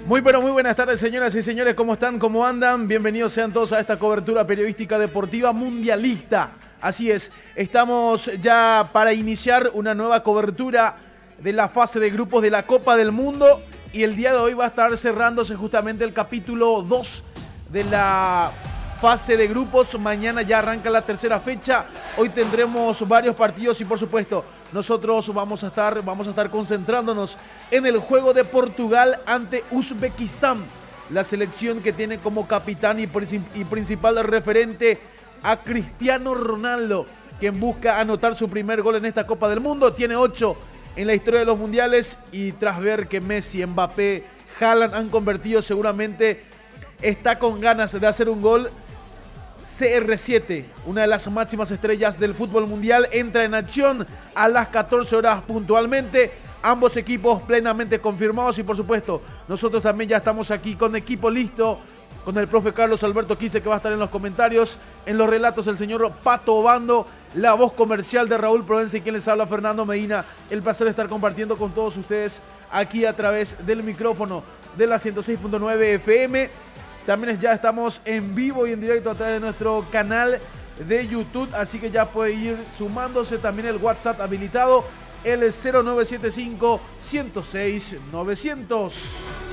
Muy pero muy buenas tardes, señoras y señores, ¿cómo están? ¿Cómo andan? Bienvenidos sean todos a esta cobertura periodística deportiva mundialista. Así es, estamos ya para iniciar una nueva cobertura de la fase de grupos de la Copa del Mundo y el día de hoy va a estar cerrándose justamente el capítulo 2 de la fase de grupos. Mañana ya arranca la tercera fecha. Hoy tendremos varios partidos y por supuesto nosotros vamos a estar concentrándonos en el juego de Portugal ante Uzbekistán. La selección que tiene como capitán y principal referente a Cristiano Ronaldo, quien busca anotar su primer gol en esta Copa del Mundo. Tiene 8 en la historia de los mundiales y tras ver que Messi, Mbappé, Haaland han convertido, seguramente está con ganas de hacer un gol. CR7, una de las máximas estrellas del fútbol mundial, entra en acción a las 14 horas puntualmente. Ambos equipos plenamente confirmados y por supuesto nosotros también ya estamos aquí con equipo listo, con el profe Carlos Alberto Quise, que va a estar en los comentarios, en los relatos el señor Pato Obando, la voz comercial de Raúl Provenza y quien les habla, Fernando Medina. El placer de estar compartiendo con todos ustedes aquí a través del micrófono de la 106.9 FM. También ya estamos en vivo y en directo a través de nuestro canal de YouTube, así que ya puede ir sumándose. También el WhatsApp habilitado, el 0975 106 900.